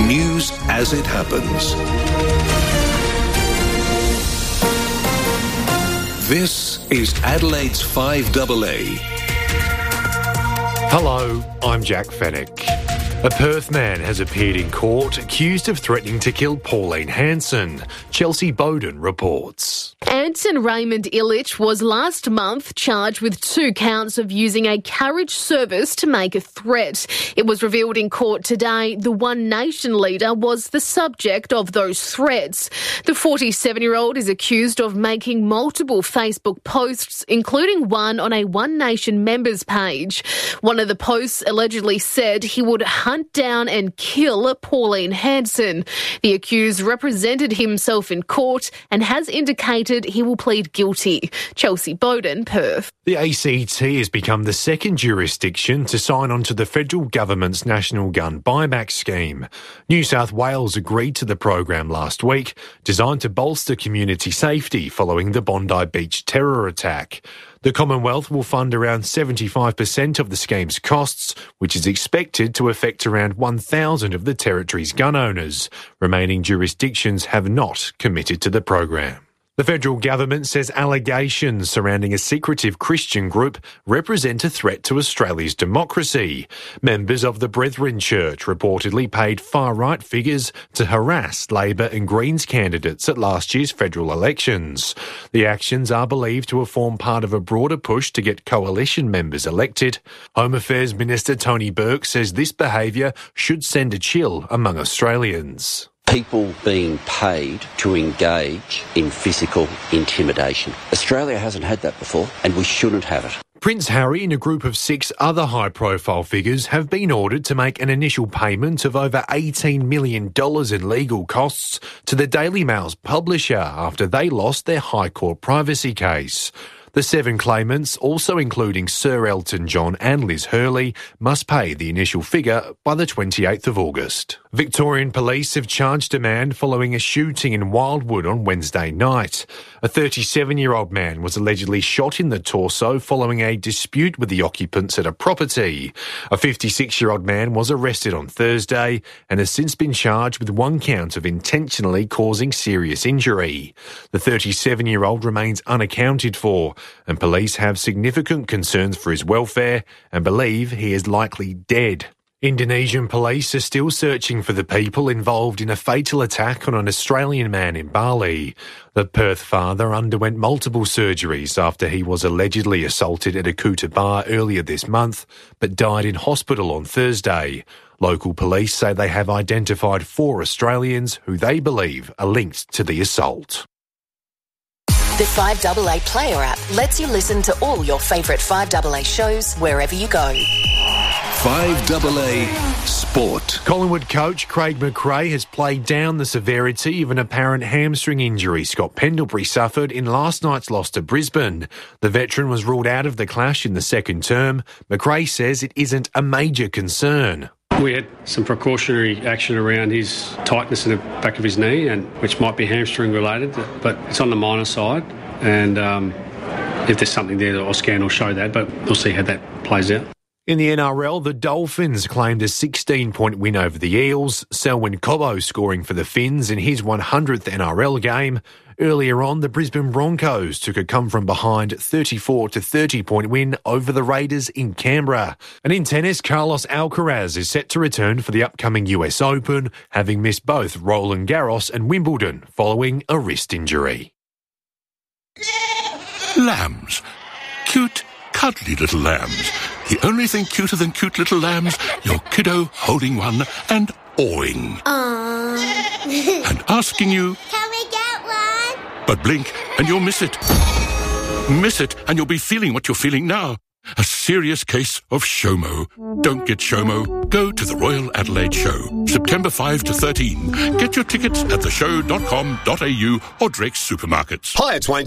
News as it happens. This is Adelaide's 5AA. Hello, I'm Jack Fennick. A Perth man has appeared in court accused of threatening to kill Pauline Hanson. Chelsea Bowden reports. Anton Raymond Illich was last month charged with 2 counts of using a carriage service to make a threat. It was revealed in court today the One Nation leader was the subject of those threats. The 47-year-old is accused of making multiple Facebook posts, including one on a One Nation members page. One of the posts allegedly said he would hunt down and kill Pauline Hanson. The accused represented himself in court and has indicated he will plead guilty. Chelsea Bowden, Perth. The ACT has become the second jurisdiction to sign on to the federal government's national gun buyback scheme. New South Wales agreed to the program last week, designed to bolster community safety following the Bondi Beach terror attack. The Commonwealth will fund around 75% of the scheme's costs, which is expected to affect around 1,000 of the territory's gun owners. Remaining jurisdictions have not committed to the program. The federal government says allegations surrounding a secretive Christian group represent a threat to Australia's democracy. Members of the Brethren Church reportedly paid far-right figures to harass Labor and Greens candidates at last year's federal elections. The actions are believed to have formed part of a broader push to get coalition members elected. Home Affairs Minister Tony Burke says this behaviour should send a chill among Australians. People being paid to engage in physical intimidation. Australia hasn't had that before, and we shouldn't have it. Prince Harry and a group of 6 other high-profile figures have been ordered to make an initial payment of over $18 million in legal costs to the Daily Mail's publisher after they lost their High Court privacy case. The 7 claimants, also including Sir Elton John and Liz Hurley, must pay the initial figure by the 28th of August. Victorian police have charged a man following a shooting in Wildwood on Wednesday night. A 37-year-old man was allegedly shot in the torso following a dispute with the occupants at a property. A 56-year-old man was arrested on Thursday and has since been charged with 1 count of intentionally causing serious injury. The 37-year-old remains unaccounted for, and police have significant concerns for his welfare and believe he is likely dead. Indonesian police are still searching for the people involved in a fatal attack on an Australian man in Bali. The Perth father underwent multiple surgeries after he was allegedly assaulted at a Kuta bar earlier this month, but died in hospital on Thursday. Local police say they have identified 4 Australians who they believe are linked to the assault. The 5AA Player app lets you listen to all your favourite 5AA shows wherever you go. 5AA Sport. Collingwood coach Craig McRae has played down the severity of an apparent hamstring injury Scott Pendlebury suffered in last night's loss to Brisbane. The veteran was ruled out of the clash in the second term. McRae says it isn't a major concern. We had some precautionary action around his tightness in the back of his knee, and which might be hamstring related, but it's on the minor side. And if there's something there, I'll scan or show that, but we'll see how that plays out. In the NRL, the Dolphins claimed a 16-point win over the Eels, Selwyn Cobbo scoring for the Finns in his 100th NRL game. Earlier on, the Brisbane Broncos took a come-from-behind 34-30-point win over the Raiders in Canberra. And in tennis, Carlos Alcaraz is set to return for the upcoming US Open, having missed both Roland Garros and Wimbledon following a wrist injury. Lambs. Cute, cuddly little lambs. The only thing cuter than cute little lambs, your kiddo holding one and awing. Aww. And asking you, can we get one? But blink and you'll miss it. Miss it and you'll be feeling what you're feeling now. A serious case of SHOMO. Don't get SHOMO. Go to the Royal Adelaide Show, September 5 to 13. Get your tickets at theshow.com.au or Drake's Supermarkets. Hi, it's Wayne Phillis.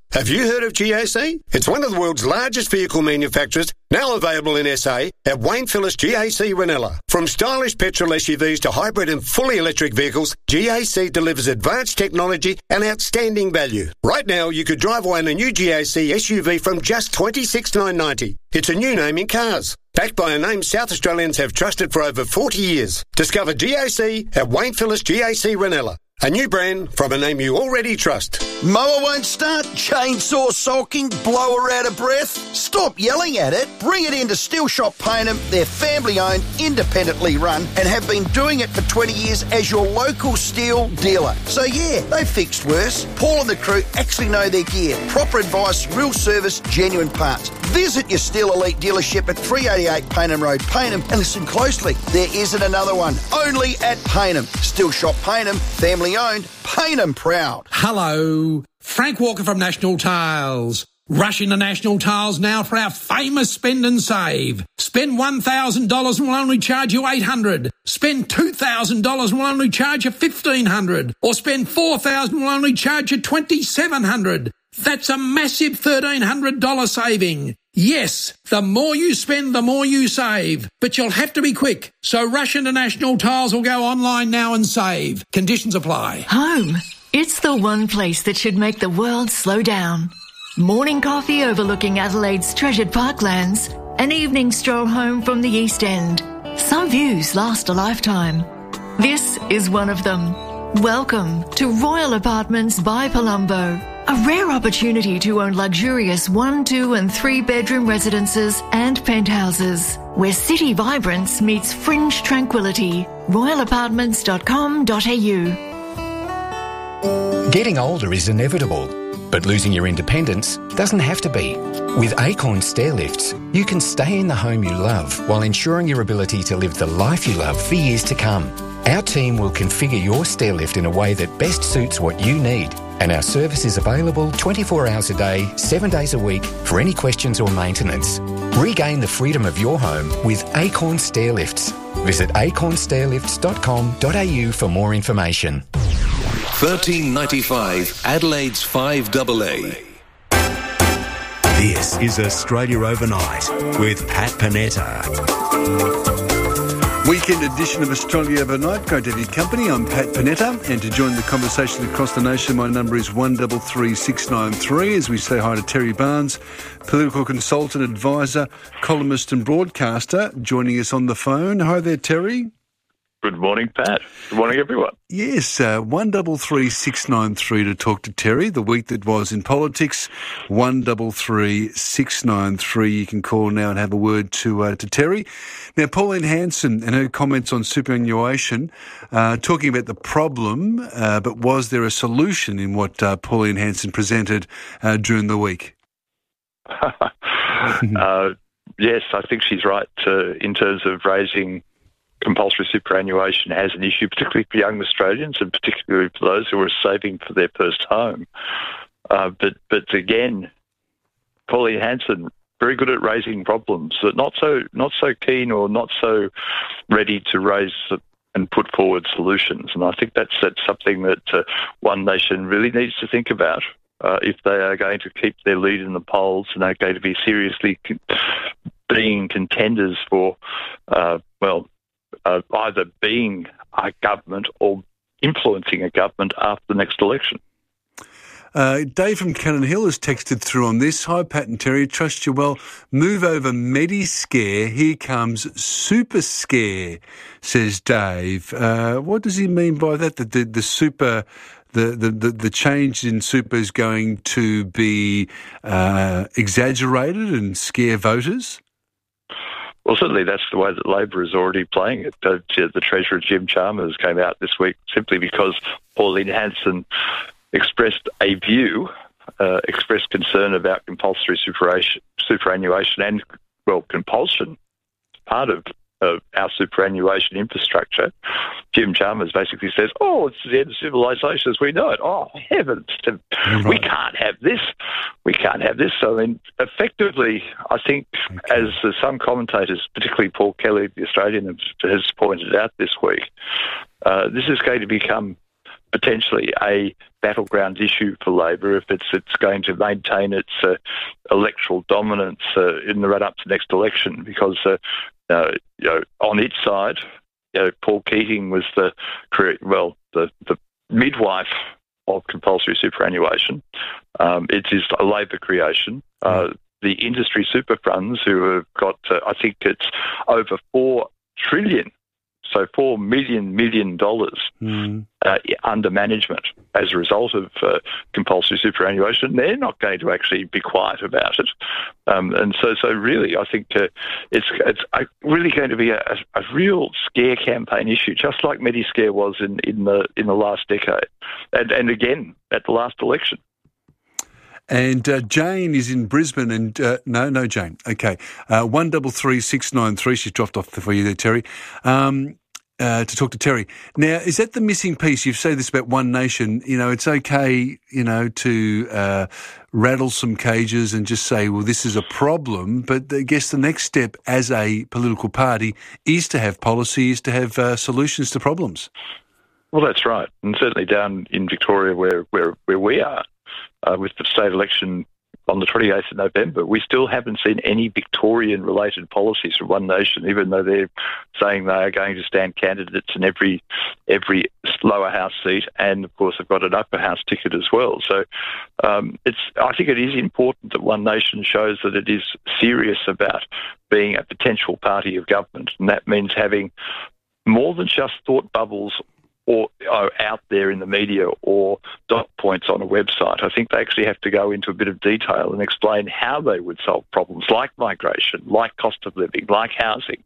Have you heard of GAC? It's one of the world's largest vehicle manufacturers, now available in SA at Wayne Phillips GAC Ranella. From stylish petrol SUVs to hybrid and fully electric vehicles, GAC delivers advanced technology and outstanding value. Right now, you could drive away in a new GAC SUV from just $26,990. It's a new name in cars. Backed by a name South Australians have trusted for over 40 years. Discover GAC at Wayne Phillips GAC Ranella. A new brand from a name you already trust. Mower won't start? Chainsaw sulking? Blower out of breath? Stop yelling at it. Bring it into Steel Shop Payneham. They're family-owned, independently run, and have been doing it for 20 years as your local steel dealer. So yeah, they've fixed worse. Paul and the crew actually know their gear. Proper advice, real service, genuine parts. Visit your Steel Elite dealership at 388 Payneham Road, Payneham, and listen closely. There isn't another one. Only at Payneham. Steel Shop Payneham, family owned, Payneham proud. Hello, Frank Walker from National Tiles. Rush into National Tiles now for our famous spend and save. Spend $1,000 and we'll only charge you $800. Spend $2,000 and we'll only charge you $1,500. Or spend $4,000 and we'll only charge you $2,700. That's a massive $1,300 saving. Yes, the more you spend, the more you save. But you'll have to be quick. So rush into National Tiles or go online now and save. Conditions apply. Home. It's the one place that should make the world slow down. Morning coffee overlooking Adelaide's treasured parklands. An evening stroll home from the East End. Some views last a lifetime. This is one of them. Welcome to Royal Apartments by Palumbo. A rare opportunity to own luxurious 1, 2 and 3 bedroom residences and penthouses, where city vibrance meets fringe tranquility. royalapartments.com.au. Getting older is inevitable, but losing your independence doesn't have to be. With Acorn Stair Lifts, you can stay in the home you love while ensuring your ability to live the life you love for years to come. Our team will configure your stair lift in a way that best suits what you need. And our service is available 24 hours a day, 7 days a week for any questions or maintenance. Regain the freedom of your home with Acorn Stair Lifts. Visit acornstairlifts.com.au for more information. 1395 Adelaide's 5AA. This is Australia Overnight with Pat Panetta. Weekend edition of Australia Overnight. Great to have your company. I'm Pat Panetta, and to join the conversation across the nation, my number is 133693. As we say hi to Terry Barnes, political consultant, advisor, columnist and broadcaster, joining us on the phone. Hi there, Terry. Good morning, Pat. Good morning, everyone. Yes, 133693 to talk to Terry. The week that was in politics, 133693. You can call now and have a word to Terry. Now, Pauline Hanson and her comments on superannuation, talking about the problem, but was there a solution in what Pauline Hanson presented during the week? Yes, I think she's right in terms of raising compulsory superannuation as an issue, particularly for young Australians and particularly for those who are saving for their first home. But again, Pauline Hanson, very good at raising problems, but not so keen or not so ready to raise and put forward solutions. And I think that's something that One Nation really needs to think about if they are going to keep their lead in the polls and are going to be seriously being contenders for, either being a government or influencing a government after the next election. Dave from Cannon Hill has texted through on this. Hi, Pat and Terry. Trust you well. Move over Medi-Scare. Here comes Super Scare, says Dave. What does he mean by that? The super... The change in super is going to be exaggerated and scare voters? Well, certainly that's the way that Labor is already playing it. The Treasurer, Jim Chalmers, came out this week simply because Pauline Hanson expressed a view, expressed concern about compulsory superannuation and, compulsion, part of our superannuation infrastructure. Jim Chalmers basically says, it's the end of civilization as we know it. Oh, heavens, we can't have this. We can't have this. So, effectively, I think, as some commentators, particularly Paul Kelly, the Australian, has pointed out this week, this is going to become potentially a battleground issue for Labor if it's going to maintain its electoral dominance in the run-up to next election, because on its side, Paul Keating was the midwife of compulsory superannuation. It is a Labor creation. The industry super funds, who have got, I think it's over $4 trillion, so $4 million under management as a result of compulsory superannuation. They're not going to actually be quiet about it, and so really, I think it's really going to be a real scare campaign issue, just like Mediscare was in the last decade, and again at the last election. And Jane is in Brisbane, and no, Jane. Okay, 133693. She's dropped off for you there, Terry. To talk to Terry. Now, is that the missing piece? You've said this about One Nation. It's okay, to rattle some cages and just say, well, this is a problem. But I guess the next step as a political party is to have policy, is to have solutions to problems. Well, that's right, and certainly down in Victoria, where we are. With the state election on the 28th of November, we still haven't seen any Victorian-related policies from One Nation, even though they're saying they are going to stand candidates in every lower house seat, and of course they've got an upper house ticket as well. So I think it is important that One Nation shows that it is serious about being a potential party of government, and that means having more than just thought bubbles or out there in the media or dot points on a website. I think they actually have to go into a bit of detail and explain how they would solve problems like migration, like cost of living, like housing,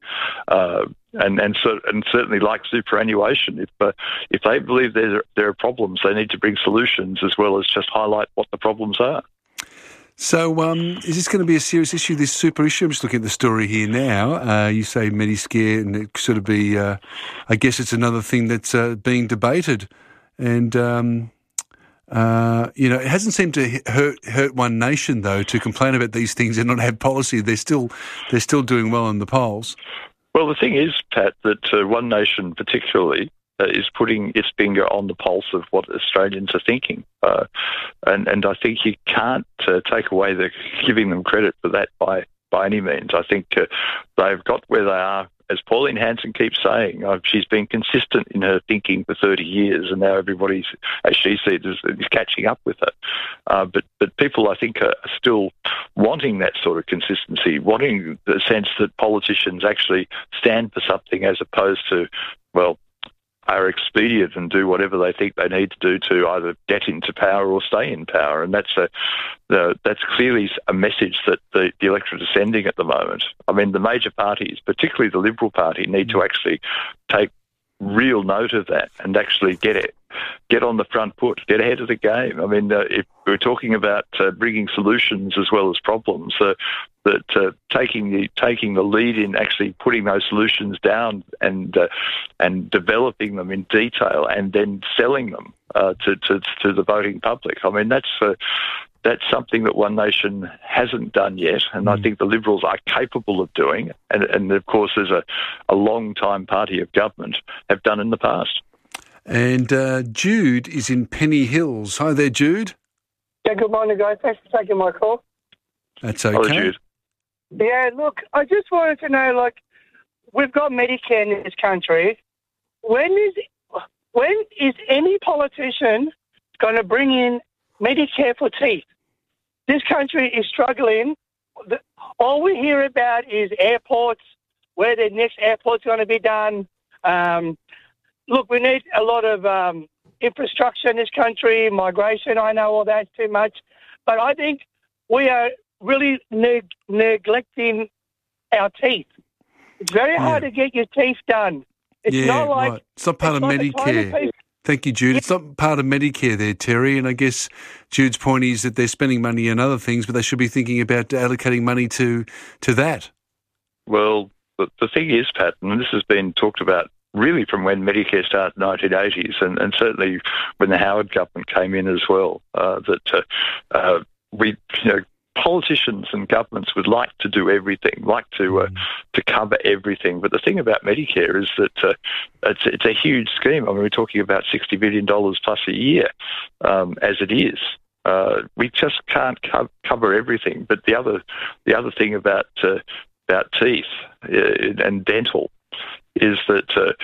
and certainly like superannuation. If they believe there are problems, they need to bring solutions as well as just highlight what the problems are. So is this going to be a serious issue, this super issue? I'm just looking at the story here now. You say Mediscare, and it sort of be, I guess it's another thing that's being debated. And, it hasn't seemed to hurt One Nation, though, to complain about these things and not have policy. They're still doing well in the polls. Well, the thing is, Pat, that One Nation particularly is putting its finger on the pulse of what Australians are thinking. And I think you can't take away giving them credit for that by any means. I think they've got where they are. As Pauline Hanson keeps saying, she's been consistent in her thinking for 30 years, and now everybody's, as she sees, is catching up with her. But people, I think, are still wanting that sort of consistency, wanting the sense that politicians actually stand for something as opposed to, are expedient and do whatever they think they need to do to either get into power or stay in power. And that's clearly a message that the electorate is sending at the moment. I mean, the major parties, particularly the Liberal Party, need to actually take real note of that and actually get on the front foot, get ahead of the game. I mean, if we're talking about bringing solutions as well as problems, that taking the lead in actually putting those solutions down and developing them in detail and then selling them to the voting public. I mean, that's something that One Nation hasn't done yet, and I think the Liberals are capable of doing, and of course, as a long-time party of government, have done in the past. And Jude is in Penny Hills. Hi there, Jude. Yeah, good morning, guys. Thanks for taking my call. That's okay. Hello, Jude. Yeah, look, I just wanted to know, we've got Medicare in this country. When is any politician going to bring in Medicare for teeth? This country is struggling. All we hear about is airports, where the next airport's going to be done. Look, we need a lot of infrastructure in this country, migration. I know all that's too much. But I think we are really neglecting our teeth. It's very hard to get your teeth done. It's not like... Right. It's not part of Medicare. Thank you, Jude. It's not part of Medicare there, Terry, and I guess Jude's point is that they're spending money on other things, but they should be thinking about allocating money to that. Well, the thing is, Pat, and this has been talked about really from when Medicare started in the 1980s, and certainly when the Howard government came in as well, that we politicians and governments would like to do everything, like to cover everything. But the thing about Medicare is that it's a huge scheme. I mean, we're talking about $60 billion plus a year as it is. We just can't cover everything. But the other thing about teeth and dental is that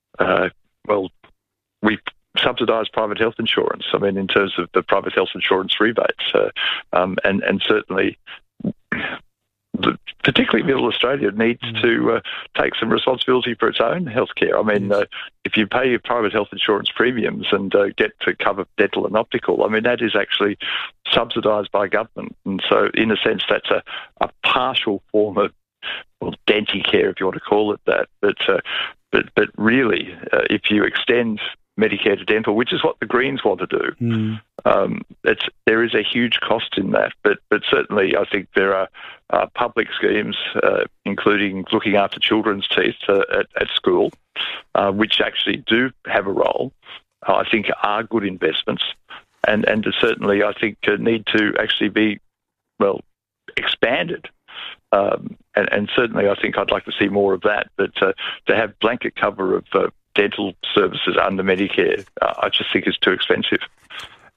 we subsidise private health insurance. I mean, in terms of the private health insurance rebates, and certainly, particularly Middle Australia needs to take some responsibility for its own healthcare. I mean, if you pay your private health insurance premiums and get to cover dental and optical, I mean, that is actually subsidised by government. And so, in a sense, that's a partial form of Denticare, if you want to call it that. But really, if you extend Medicare to dental, which is what the Greens want to do, there is a huge cost in that. But certainly, I think there are public schemes, including looking after children's teeth at school, which actually do have a role. I think are good investments, and certainly I think need to actually be expanded. And certainly, I think I'd like to see more of that. But to have blanket cover of dental services under Medicare, I just think is too expensive.